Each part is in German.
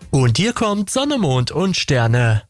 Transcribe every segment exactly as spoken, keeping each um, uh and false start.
Und hier kommt Sonne, Mond und Sterne.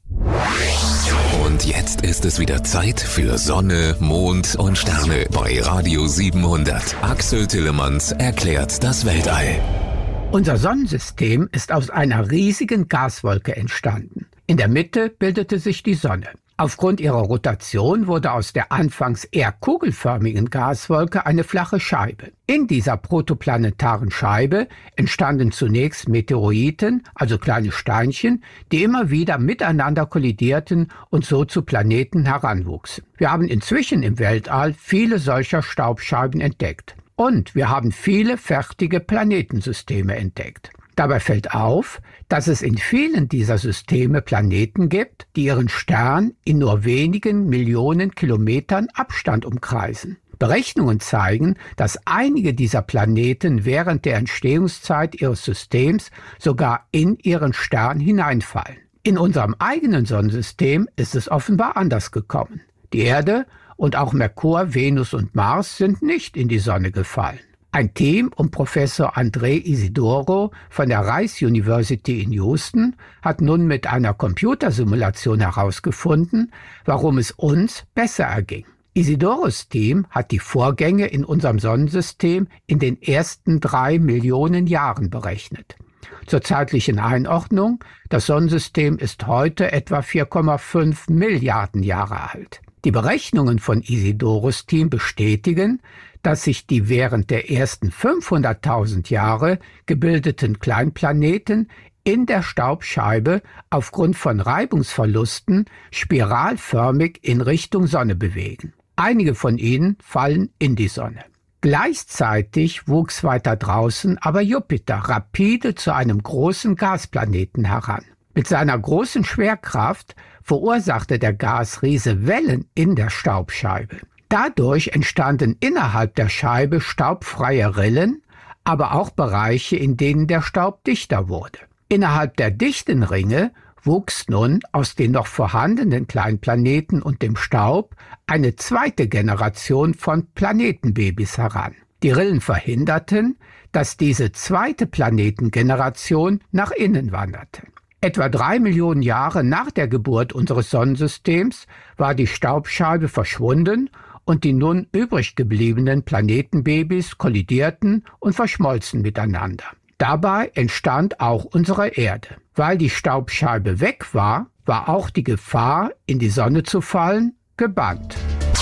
Und jetzt ist es wieder Zeit für Sonne, Mond und Sterne bei Radio siebenhundert. Axel Tillemanns erklärt das Weltall. Unser Sonnensystem ist aus einer riesigen Gaswolke entstanden. In der Mitte bildete sich die Sonne. Aufgrund ihrer Rotation wurde aus der anfangs eher kugelförmigen Gaswolke eine flache Scheibe. In dieser protoplanetaren Scheibe entstanden zunächst Meteoroiden, also kleine Steinchen, die immer wieder miteinander kollidierten und so zu Planeten heranwuchsen. Wir haben inzwischen im Weltall viele solcher Staubscheiben entdeckt. Und wir haben viele fertige Planetensysteme entdeckt. Dabei fällt auf, dass es in vielen dieser Systeme Planeten gibt, die ihren Stern in nur wenigen Millionen Kilometern Abstand umkreisen. Berechnungen zeigen, dass einige dieser Planeten während der Entstehungszeit ihres Systems sogar in ihren Stern hineinfallen. In unserem eigenen Sonnensystem ist es offenbar anders gekommen. Die Erde und auch Merkur, Venus und Mars sind nicht in die Sonne gefallen. Ein Team um Professor André Isidoro von der Rice University in Houston hat nun mit einer Computersimulation herausgefunden, warum es uns besser erging. Isidoros Team hat die Vorgänge in unserem Sonnensystem in den ersten drei Millionen Jahren berechnet. Zur zeitlichen Einordnung: Das Sonnensystem ist heute etwa vier Komma fünf Milliarden Jahre alt. Die Berechnungen von Isidoros Team bestätigen, dass sich die während der ersten fünfhunderttausend Jahre gebildeten Kleinplaneten in der Staubscheibe aufgrund von Reibungsverlusten spiralförmig in Richtung Sonne bewegen. Einige von ihnen fallen in die Sonne. Gleichzeitig wuchs weiter draußen aber Jupiter rapide zu einem großen Gasplaneten heran. Mit seiner großen Schwerkraft verursachte der Gasriese Wellen in der Staubscheibe. Dadurch entstanden innerhalb der Scheibe staubfreie Rillen, aber auch Bereiche, in denen der Staub dichter wurde. Innerhalb der dichten Ringe wuchs nun aus den noch vorhandenen Kleinplaneten und dem Staub eine zweite Generation von Planetenbabys heran. Die Rillen verhinderten, dass diese zweite Planetengeneration nach innen wanderte. Etwa drei Millionen Jahre nach der Geburt unseres Sonnensystems war die Staubscheibe verschwunden und die nun übrig gebliebenen Planetenbabys kollidierten und verschmolzen miteinander. Dabei entstand auch unsere Erde. Weil die Staubscheibe weg war, war auch die Gefahr, in die Sonne zu fallen, gebannt.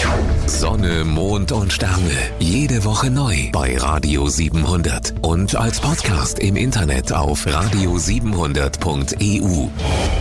Sonne, Mond und Sterne. Jede Woche neu bei Radio siebenhundert. Und als Podcast im Internet auf radio siebenhundert punkt e u.